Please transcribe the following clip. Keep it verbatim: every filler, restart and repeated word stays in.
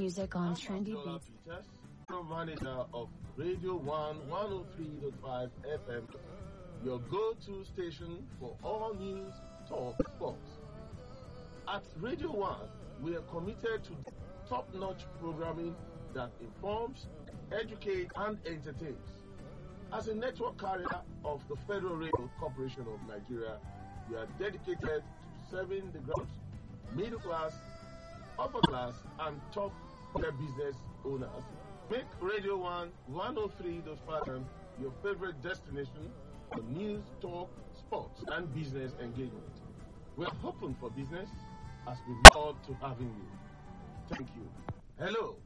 music on Trendy Abdullah Beats. Peters, manager of Radio one one oh three point five F M, your go-to station for all news, talk, sports. At Radio one, we are committed to top-notch programming that informs, educates, and entertains. As a network carrier of the Federal Radio Corporation of Nigeria, we are dedicated to serving the ground, middle class, upper class, and top business owners. Make Radio one one oh three point five your favorite destination for news, talk, sports, and business engagement. We're open for business as we look forward to having you. Thank you. Hello.